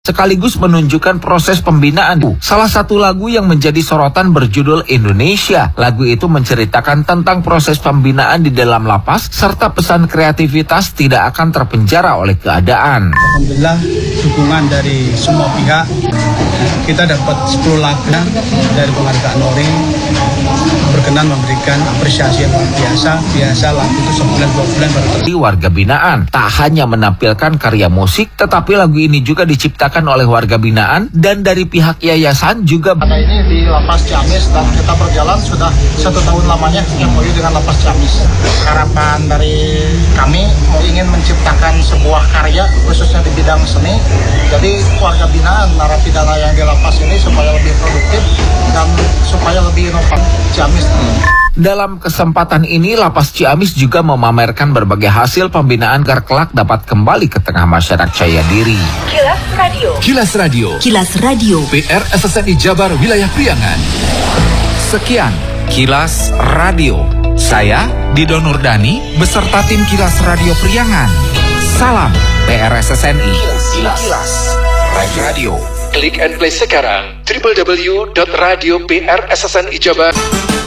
sekaligus menunjukkan proses pembinaan. Salah satu lagu yang menjadi sorotan berjudul Indonesia. Lagu itu menceritakan tentang proses pembinaan di dalam lapas serta pesan kreativitas tidak akan terpenjara oleh keadaan. Alhamdulillah dukungan dari semua pihak. Kita dapat 10 lagu dari penghargaan Nori, berkenan memberikan apresiasi yang luar biasa. Biasa lagu itu sebulan 2 bulan baru terjadi. Warga binaan tak hanya menampilkan karya musik, tetapi lagu ini juga diciptakan oleh warga binaan dan dari pihak yayasan juga. Ada ini di Lapas Ciamis dan kita berjalan sudah 1 tahun lamanya MOU dengan Lapas Ciamis. Harapan dari kami ingin menciptakan sebuah karya khususnya di bidang seni. Jadi warga binaan narapidana yang di lapas ini supaya lebih produktif dan supaya lebih inovatif. Ciamis. Dalam kesempatan ini, Lapas Ciamis juga memamerkan berbagai hasil pembinaan agar kelak dapat kembali ke tengah masyarakat jaya diri. Kilas Radio. Kilas Radio. Kilas Radio. PR SSNI Jabar Wilayah Priangan. Sekian Kilas Radio. Saya Dido Nurdani beserta tim Kilas Radio Priangan. Salam PR SSNI. Kilas Radio. Klik and play sekarang www.radio.prssnijabar.